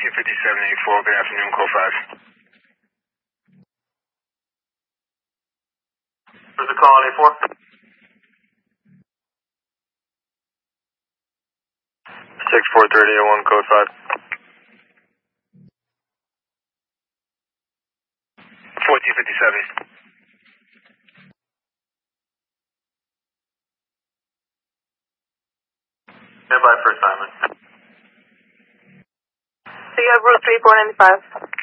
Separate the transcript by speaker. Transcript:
Speaker 1: 145784, good afternoon, code 5.
Speaker 2: Where's the call on A4?
Speaker 1: 643001, code 5. 1457.
Speaker 2: Stand by for assignment.
Speaker 3: So you have route 3495.